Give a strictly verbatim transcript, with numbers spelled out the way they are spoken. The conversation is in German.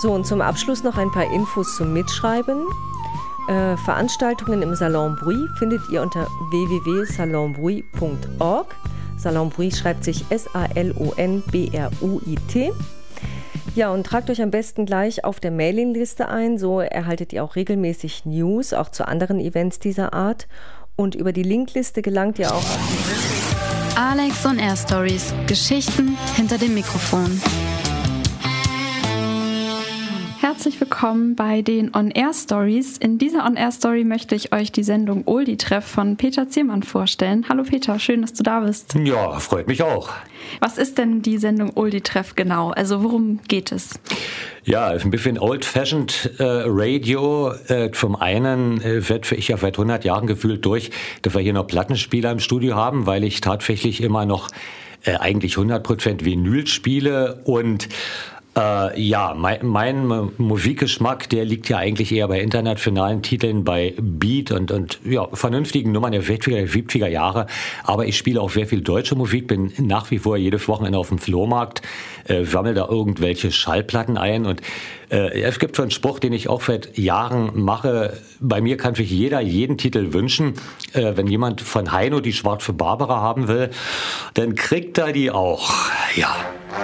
So, und zum Abschluss noch ein paar Infos zum Mitschreiben. Äh, Veranstaltungen im Salon Bruit findet ihr unter w w w punkt salon bruit punkt org. Salon Bruit schreibt sich S A L O N B R U I T. Ja, und tragt euch am besten gleich auf der Mailingliste ein, so erhaltet ihr auch regelmäßig News, auch zu anderen Events dieser Art. Und über die Linkliste gelangt ihr auch auf die Alex on Air Stories. Geschichten hinter dem Mikrofon. Herzlich willkommen bei den On Air Stories. In dieser On Air Story möchte ich euch die Sendung Oldie Treff von Peter Ziermann vorstellen. Hallo Peter, schön, dass du da bist. Ja, freut mich auch. Was ist denn die Sendung Oldie Treff genau? Also worum geht es? Ja, ein bisschen old-fashioned äh, Radio. Äh, zum einen äh, wird ich ja seit hundert Jahren gefühlt durch, dass wir hier noch Plattenspieler im Studio haben, weil ich tatsächlich immer noch äh, eigentlich hundert Prozent Vinyl spiele und Äh, ja, mein, mein Musikgeschmack, der liegt ja eigentlich eher bei internationalen Titeln, bei Beat und, und ja, vernünftigen Nummern der sechziger, siebziger Jahre. Aber ich spiele auch sehr viel deutsche Musik, bin nach wie vor jedes Wochenende auf dem Flohmarkt, äh, sammle da irgendwelche Schallplatten ein. Und äh, es gibt so einen Spruch, den ich auch seit Jahren mache. Bei mir kann sich jeder jeden Titel wünschen. Äh, wenn jemand von Heino die Schwarze Barbara haben will, dann kriegt er die auch. Ja.